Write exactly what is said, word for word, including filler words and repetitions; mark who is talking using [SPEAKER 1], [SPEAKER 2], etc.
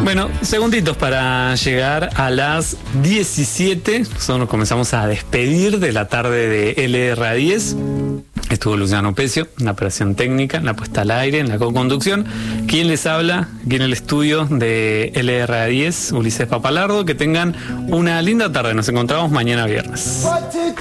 [SPEAKER 1] Bueno, segunditos para llegar a las diecisiete. Nosotros nos comenzamos a despedir de la tarde de L R A diez. Estuvo Luciano Pecio en la operación técnica, en la puesta al aire, en la co-conducción. ¿Quién les habla? Aquí en el estudio de L R A diez, Ulises Papalardo. Que tengan una linda tarde. Nos encontramos mañana viernes.